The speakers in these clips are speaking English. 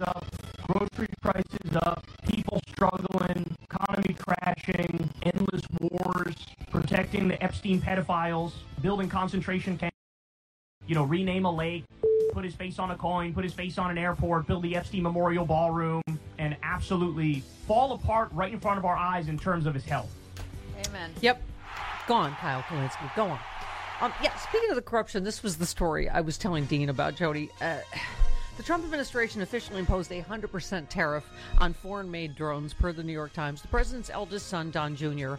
up, grocery prices up, people struggling, economy crashing, endless wars, protecting the Epstein pedophiles, building concentration camps, rename a lake, put his face on a coin, put his face on an airport, build the Epstein Memorial Ballroom, and absolutely fall apart right in front of our eyes in terms of his health. Amen. Yep. Go on, Kyle Kulinski. Go on. Speaking of the corruption, this was the story I was telling Dean about, Jody. The Trump administration officially imposed a 100% tariff on foreign-made drones, per the New York Times. The president's eldest son, Don Jr.,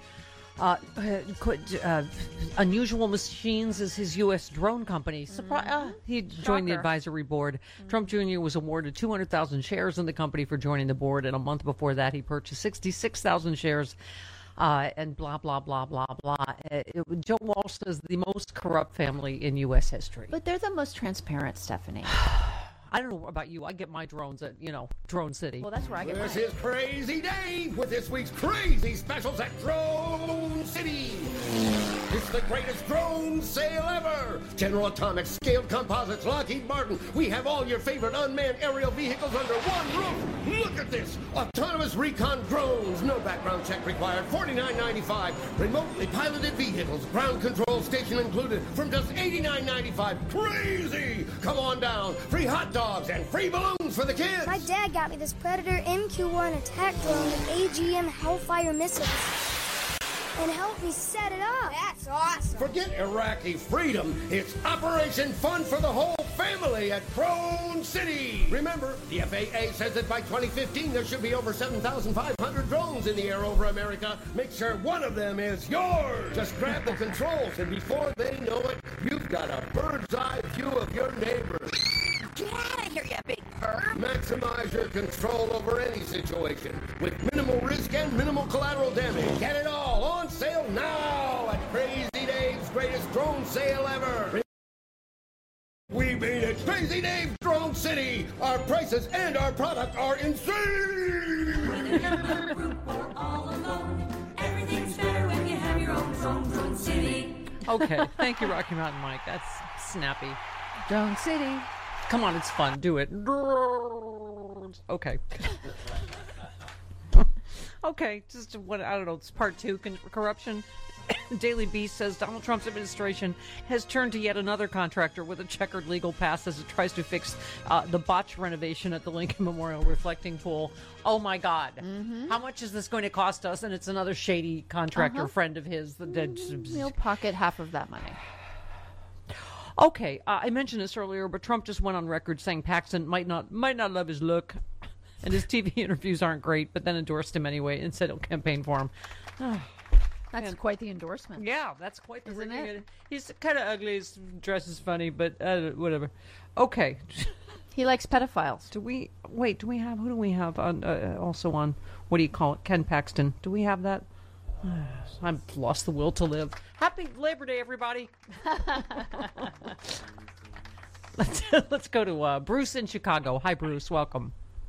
Unusual Machines is his U.S. drone company. He joined the advisory board. Trump Jr. was awarded 200,000 shares in the company for joining the board, and a month before that, he purchased 66,000 shares. And blah, blah, blah, blah, blah. Joe Walsh says the most corrupt family in U.S. history. But they're the most transparent, Stephanie. I don't know about you. I get my drones at, Drone City. Well, that's where I get mine. This is Crazy Dave with this week's crazy specials at Drone City. It's the greatest drone sale ever. General Atomics, Scaled Composites, Lockheed Martin. We have all your favorite unmanned aerial vehicles under one roof. Look at this. Autonomous recon drones. No background check required. $49.95. Remotely piloted vehicles. Ground control station included from just $89.95. Crazy. Come on down. Free hot dogs and free balloons for the kids. My dad got me this Predator MQ-1 attack drone with AGM Hellfire missiles and helped me set it up. That's awesome. Forget Iraqi freedom. It's Operation Fun for the whole family at Drone City. Remember, the FAA says that by 2015 there should be over 7,500 drones in the air over America. Make sure one of them is yours. Just grab the controls, and before they know it, you've got a bird's eye view of your neighbors. Get out of here, you big perv. Maximize your control over any situation with minimal risk and minimal collateral damage. Get it all on sale now at Crazy Dave's greatest drone sale ever. We made it Crazy Dave's Drone City. Our prices and our product are insane. Whether you're in a group or all alone, everything's better when you have your own Drone City. Okay. Thank you, Rocky Mountain Mike. That's snappy. Drone City. Come on, it's fun. Do it. Okay. Okay, just what, I don't know. It's part two, corruption. Daily Beast says Donald Trump's administration has turned to yet another contractor with a checkered legal past as it tries to fix the botched renovation at the Lincoln Memorial Reflecting Pool. Oh my God. Mm-hmm. How much is this going to cost us? And it's another shady contractor friend of his. He'll pocket half of that money. Okay, I mentioned this earlier, but Trump just went on record saying Paxton might not love his look, and his TV interviews aren't great, but then endorsed him anyway and said he'll campaign for him. That's quite the endorsement. Yeah, that's quite the Isn't it? He's kind of ugly, his dress is funny, but whatever. Okay. He likes pedophiles. Who do we have on, also on, what do you call it, Ken Paxton? Do we have that? I've lost the will to live. Happy Labor Day, everybody. Let's go to Bruce in Chicago. Hi, Bruce. Welcome.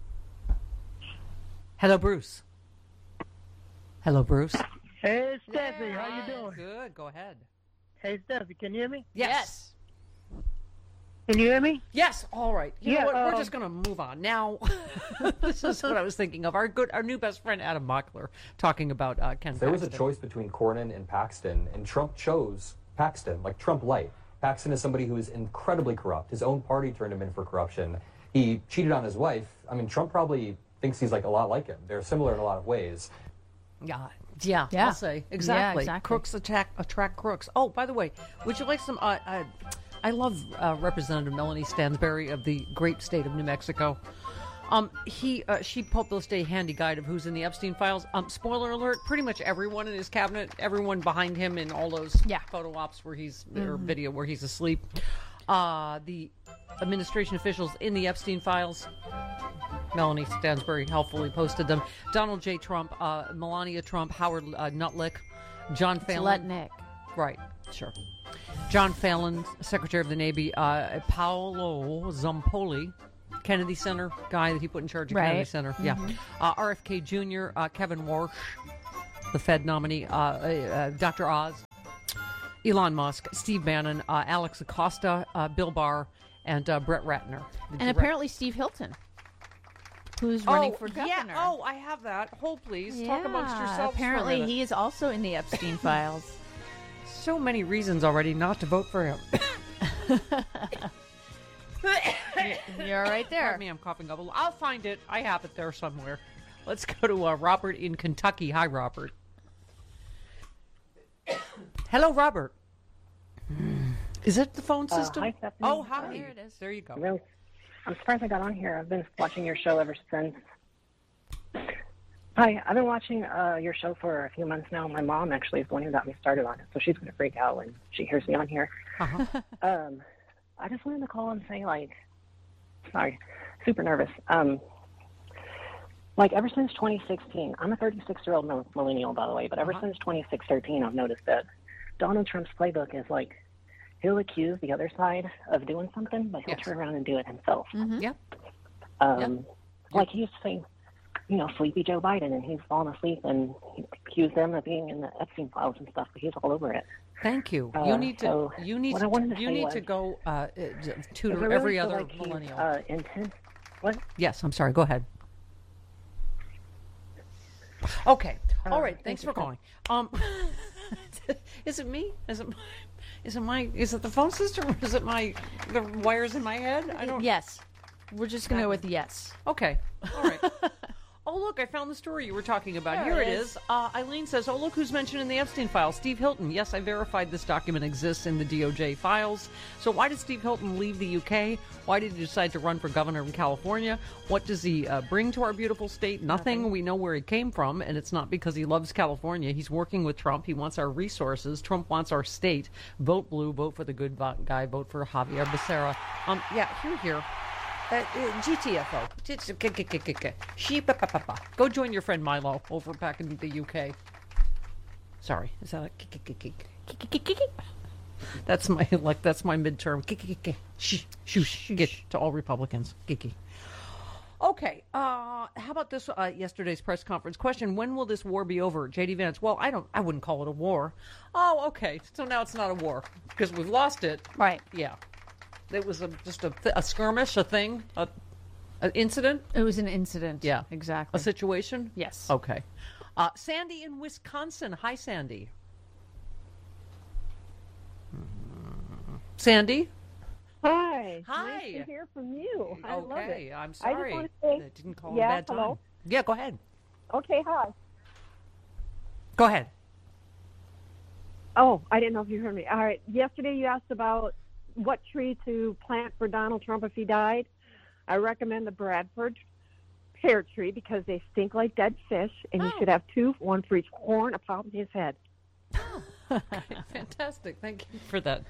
Hello, Bruce. Hello, Bruce. Hey, Steffi. How you doing? Good. Go ahead. Hey, Steffi. Can you hear me? Yes. Can you hear me? Yes. All right. You know what? We're um, just going to move on now. This is what I was thinking of. Our new best friend Adam Mockler talking about Ken Paxton. There was a choice between Cornyn and Paxton, and Trump chose Paxton, like Trump light. Paxton is somebody who is incredibly corrupt. His own party turned him in for corruption. He cheated on his wife. I mean, Trump probably thinks he's like a lot like him. They're similar in a lot of ways. Yeah, I'll say. Exactly. Yeah, exactly. Crooks attract crooks. Oh, by the way, would you like some... I love Representative Melanie Stansbury of the great state of New Mexico. She published a handy guide of who's in the Epstein files. Spoiler alert, pretty much everyone in his cabinet, everyone behind him in all those photo ops where or video where he's asleep. The administration officials in the Epstein files, Melanie Stansbury helpfully posted them. Donald J. Trump, Melania Trump, Howard Nutlick, John Fallon. Letnick. Right, sure. John Fallon, Secretary of the Navy, Paolo Zampoli, Kennedy Center guy that he put in charge of Kennedy Center. Mm-hmm. Yeah. RFK Jr., Kevin Warsh, the Fed nominee, Dr. Oz, Elon Musk, Steve Bannon, Alex Acosta, Bill Barr, and Brett Ratner. And apparently Steve Hilton. who's running for governor. Yeah. Oh, I have that. Hold, please. Talk amongst yourselves. Apparently, for a minute. he is also in the Epstein files. So many reasons already not to vote for him. You're right there. Pardon me, I'm coughing up. I'll find it. I have it there somewhere. Let's go to Robert in Kentucky. Hi, Robert. Hello, Robert. Is it the phone system? Hi, Stephanie. Oh, hi. There it is. There you go. Really, I'm surprised I got on here. I've been watching your show ever since. Hi, I've been watching your show for a few months now. My mom actually is the one who got me started on it, so she's going to freak out when she hears me on here. Uh-huh. I just wanted to call and say, sorry, super nervous. Ever since 2016, I'm a 36-year-old millennial, by the way, but ever since 2013, I've noticed that Donald Trump's playbook is he'll accuse the other side of doing something, but he'll turn around and do it himself. Mm-hmm. Yep. He used to say, sleepy Joe Biden, and he's fallen asleep, and he accused them of being in the Epstein files and stuff, but he's all over it. Thank you. You need to go tutor every other millennial. What? Yes, I'm sorry. Go ahead. Okay. All right. Thanks for calling. Is it me? Is it the phone system, or is it the wires in my head? I don't. Yes. We're just going to go with yes. Okay. All right. Oh, look, I found the story you were talking about. Here it is. Eileen says, oh, look who's mentioned in the Epstein files. Steve Hilton. Yes, I verified this document exists in the DOJ files. So why did Steve Hilton leave the UK? Why did he decide to run for governor in California? What does he bring to our beautiful state? Nothing. We know where he came from, and it's not because he loves California. He's working with Trump. He wants our resources. Trump wants our state. Vote blue. Vote for the good guy. Vote for Javier Becerra. Here. GTFO. Go join your friend Milo over back in the UK. Sorry, is that a That's my midterm. Shh. Get to all Republicans. Okay. How about this? Yesterday's press conference question: when will this war be over? JD Vance. Well, I wouldn't call it a war. Oh, okay. So now it's not a war because we've lost it. Right. Yeah. It was just a skirmish, a thing, an incident? It was an incident. Yeah. Exactly. A situation? Yes. Okay. Sandy in Wisconsin. Hi, Sandy. Sandy? Hi. Hi. Nice to hear from you. I love it. I'm sorry. I just want to say, I didn't call it a bad time. Hello? Yeah, go ahead. Okay, hi. Go ahead. Oh, I didn't know if you heard me. All right. Yesterday you asked about what tree to plant for Donald Trump if he died. I recommend the Bradford pear tree because they stink like dead fish, and you should have two, one for each horn, a fountain in his head. Fantastic. Thank you for that.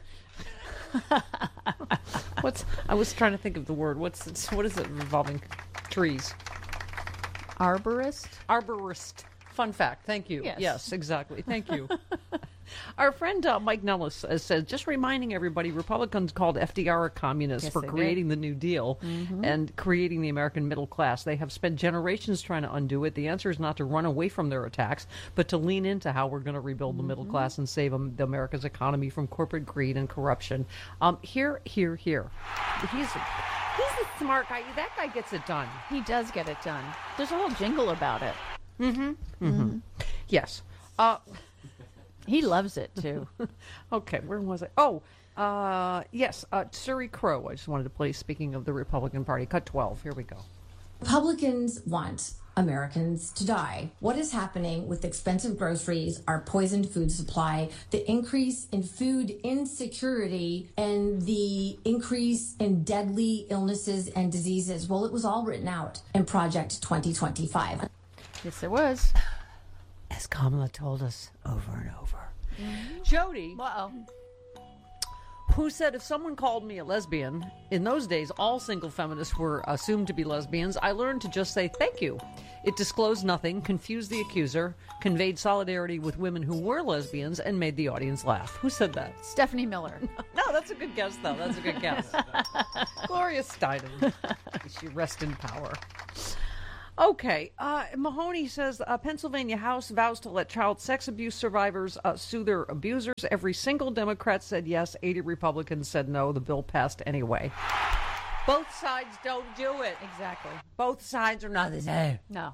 I was trying to think of the word. What is it involving trees? Arborist? Arborist. Fun fact. Thank you. Yes, exactly. Thank you. Our friend Mike Nellis says, just reminding everybody, Republicans called FDR a communist for creating the New Deal and creating the American middle class. They have spent generations trying to undo it. The answer is not to run away from their attacks, but to lean into how we're going to rebuild the middle class and save America's economy from corporate greed and corruption. Hear. He's a smart guy. That guy gets it done. He does get it done. There's a whole jingle about it. Yes. He loves it, too. Okay, where was I? Oh, yes, Suri Crow. I just wanted to play, speaking of the Republican Party. Cut 12. Here we go. Republicans want Americans to die. What is happening with expensive groceries, our poisoned food supply, the increase in food insecurity, and the increase in deadly illnesses and diseases? Well, it was all written out in Project 2025. Yes, it was. As Kamala told us over and over. Jody, who said if someone called me a lesbian, in those days all single feminists were assumed to be lesbians, I learned to just say thank you. It disclosed nothing, confused the accuser, conveyed solidarity with women who were lesbians, and made the audience laugh. Who said that? Stephanie Miller. No, that's a good guess, though. That's a good guess. Gloria Steinem. She rest in power. Okay, Mahoney says Pennsylvania House vows to let child sex abuse survivors sue their abusers. Every single Democrat said yes, 80 Republicans said no. The bill passed anyway. Both sides don't do it. Exactly. Both sides are not the same. No.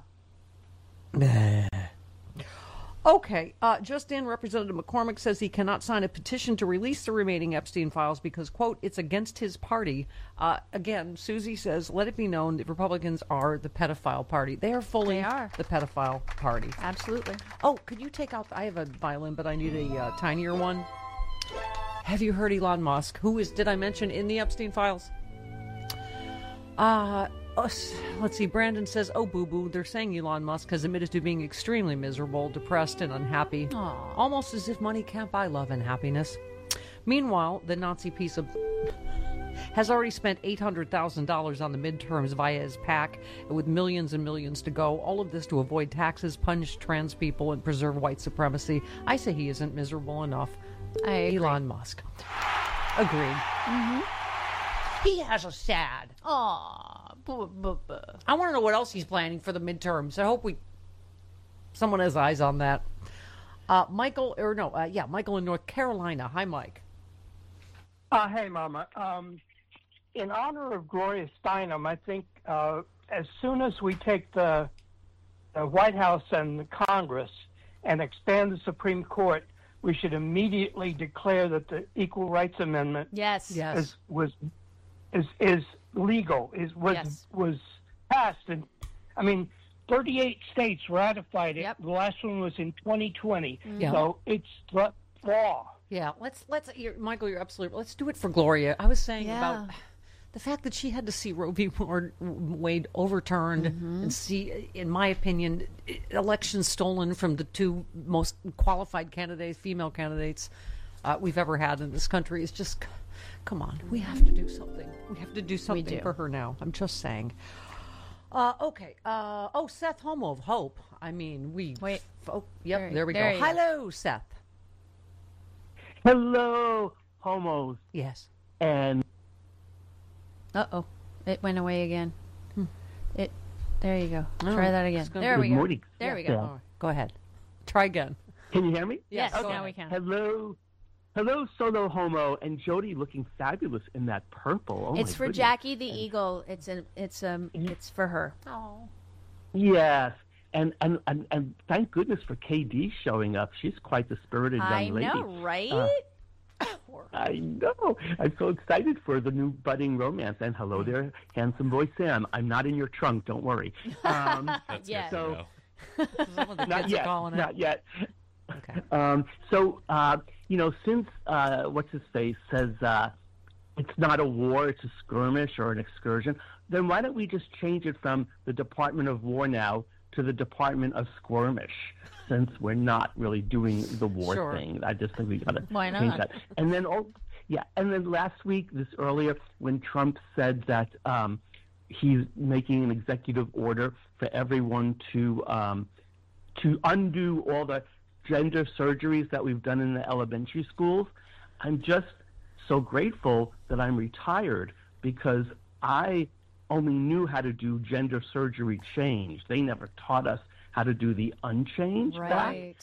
Okay, just in, Representative McCormick says he cannot sign a petition to release the remaining Epstein files because, quote, it's against his party. Again, Susie says, let it be known that Republicans are the pedophile party. They are fully the pedophile party. Absolutely. Oh, could you take out, I have a violin, but I need a tinier one. Have you heard Elon Musk? Who is, did I mention, in the Epstein files? Let's see. Brandon says, oh, boo-boo, they're saying Elon Musk has admitted to being extremely miserable, depressed, and unhappy. Aww. Almost as if money can't buy love and happiness. Meanwhile, the Nazi piece of has already spent $800,000 on the midterms via his PAC, with millions and millions to go. All of this to avoid taxes, punish trans people, and preserve white supremacy. I say he isn't miserable enough. Elon Musk. Agreed. Mm-hmm. He has a sad. Aw. I want to know what else he's planning for the midterms. I hope someone has eyes on that. Michael in North Carolina. Hi, Mike. Hey, Mama. In honor of Gloria Steinem, I think as soon as we take the White House and the Congress and expand the Supreme Court, we should immediately declare that the Equal Rights Amendment is legal, was passed, and I mean, 38 states ratified it. The last one was in 2020, so it's the law. Yeah, Michael, you're absolutely. Let's do it for Gloria. I was saying about the fact that she had to see Roe v. Wade overturned and see, in my opinion, elections stolen from the two most qualified female candidates we've ever had in this country. It's just. Come on, we have to do something. We have to do something for her now. I'm just saying. Okay. Seth Homo of Hope. I mean, wait. There we go. Hello, Seth. Hello, homos. Yes. And. It went away again. There you go. Try that again. There we go. There we go. Yeah. Go ahead. Try again. Can you hear me? Yes. Okay. Now we can. Hello, Solo Homo, and Jody looking fabulous in that purple. Oh, it's for goodness. Jackie the Eagle. It's for her. Oh. Yes, and thank goodness for KD showing up. She's quite the spirited young lady. I know, right? I know. I'm so excited for the new budding romance. And hello there, handsome boy Sam. I'm not in your trunk. Don't worry. That's yeah. good So not yet. Not yet. Okay. Since what's his face says it's not a war, it's a skirmish or an excursion, then why don't we just change it from the Department of War now to the Department of Squirmish, since we're not really doing the war thing. I just think we got to change that. And then last week, earlier, when Trump said that he's making an executive order for everyone to undo all the gender surgeries that we've done in the elementary schools, I'm just so grateful that I'm retired, because I only knew how to do gender surgery change. They never taught us how to do the unchanged. Right.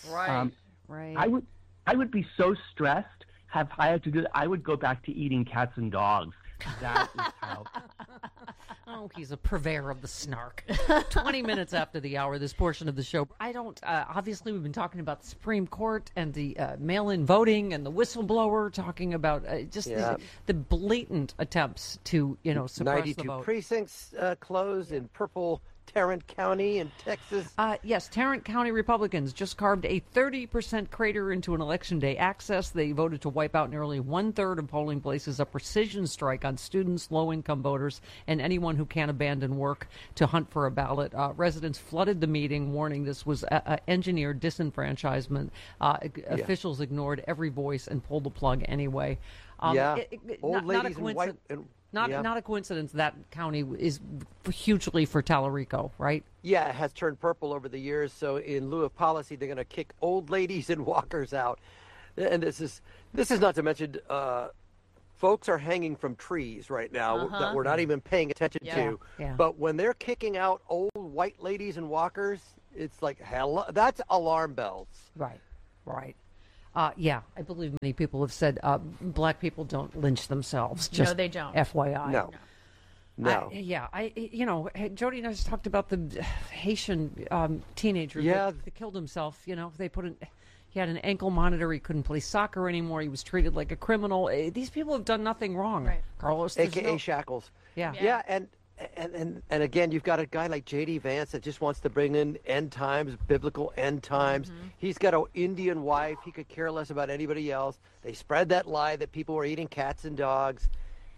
I would be so stressed if I had to do that. I would go back to eating cats and dogs. That is how. Oh, he's a purveyor of the snark. 20 minutes after the hour, this portion of the show. I don't, obviously we've been talking about the Supreme Court and the mail-in voting and the whistleblower, talking about the blatant attempts to, suppress the vote. 92 precincts closed in purple Tarrant County in Texas. Yes, Tarrant County Republicans just carved a 30% crater into an election day access. They voted to wipe out nearly 1/3 of polling places, a precision strike on students, low-income voters, and anyone who can't abandon work to hunt for a ballot. Residents flooded the meeting, warning this was engineered disenfranchisement. Officials ignored every voice and pulled the plug anyway. Old ladies in white. Not a coincidence that county is hugely for Tallarico, right? Yeah, it has turned purple over the years. So in lieu of policy, they're going to kick old ladies and walkers out. And this is not to mention, folks are hanging from trees right now that we're not even paying attention to. Yeah. But when they're kicking out old white ladies and walkers, it's like, hello, that's alarm bells. Right. I believe many people have said black people don't lynch themselves. Just no, they don't. FYI. No. No. Jody and I just talked about the Haitian teenager that killed himself. He had an ankle monitor. He couldn't play soccer anymore. He was treated like a criminal. These people have done nothing wrong, right. Carlos. AKA Shackles. Yeah, and again, you've got a guy like J.D. Vance that just wants to bring in end times, biblical end times. Mm-hmm. He's got an Indian wife. He could care less about anybody else. They spread that lie that people were eating cats and dogs.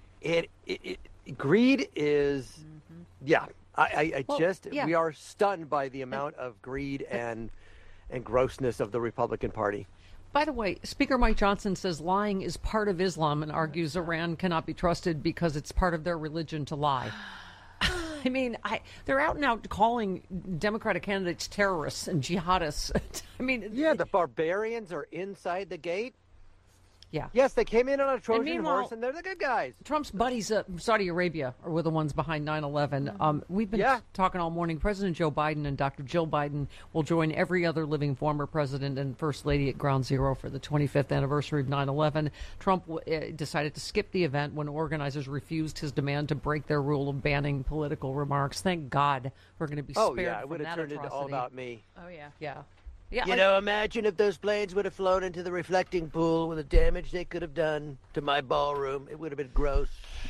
Greed is, we are stunned by the amount of greed and grossness of the Republican Party. By the way, Speaker Mike Johnson says lying is part of Islam and argues Iran cannot be trusted because it's part of their religion to lie. I mean, they're out and out calling Democratic candidates terrorists and jihadists. The barbarians are inside the gate. Yeah. Yes, they came in on a Trojan horse, and they're the good guys. Trump's buddies, Saudi Arabia, were the ones behind 9/11. We've been talking all morning. President Joe Biden and Dr. Jill Biden will join every other living former president and first lady at Ground Zero for the 25th anniversary of 9/11. Trump decided to skip the event when organizers refused his demand to break their rule of banning political remarks. Thank God we're going to be spared from that atrocity. Oh, yeah, it would have turned into all about me. Oh, yeah. Yeah. Yeah, imagine if those planes would have flown into the reflecting pool with the damage they could have done to my ballroom. It would have been gross.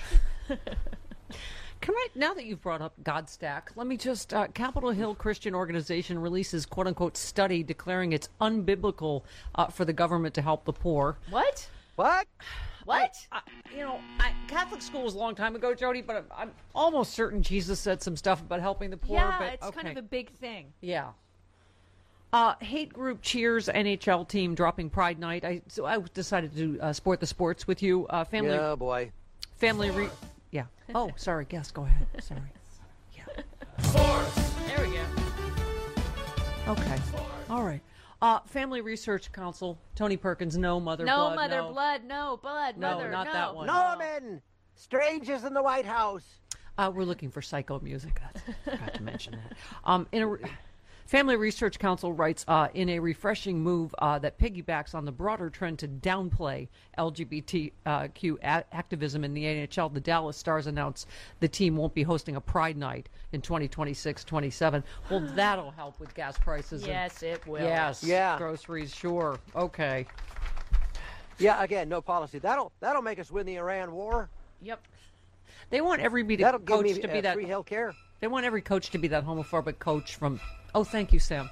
Now that you've brought up Godstack, let me just, Capitol Hill Christian Organization releases quote-unquote study declaring it's unbiblical for the government to help the poor. What? Catholic school was a long time ago, Jody, but I'm almost certain Jesus said some stuff about helping the poor. Yeah, but, it's kind of a big thing. Yeah. Hate group cheers NHL team dropping Pride Night. So I decided to sport the sports with you. Family. Oh boy. Family. Yeah. Oh, sorry. Guess. Go ahead. Sorry. Yeah. Sports. There we go. Okay. All right. Family Research Council. Tony Perkins. No mother no blood. Mother blood. No blood. No, mother. not no. that one. Norman. Strangers in the White House. We're looking for psycho music. I forgot to mention that. Family Research Council writes, in a refreshing move that piggybacks on the broader trend to downplay LGBTQ activism in the NHL, the Dallas Stars announced the team won't be hosting a Pride Night in 2026-27. Well, that'll help with gas prices. Yes, it will. Yes. Yeah. Groceries, sure. Okay. Yeah, again, no policy. That'll make us win the Iran war. Yep. They want every That'll coach give me, to be that free health care. They want every coach to be that homophobic coach from. Oh, thank you, Sam.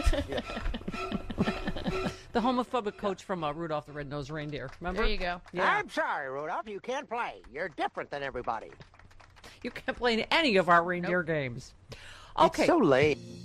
The homophobic coach from Rudolph the Red-Nosed Reindeer. Remember? There you go. Yeah. I'm sorry, Rudolph. You can't play. You're different than everybody. You can't play in any of our reindeer games. Okay. It's so late.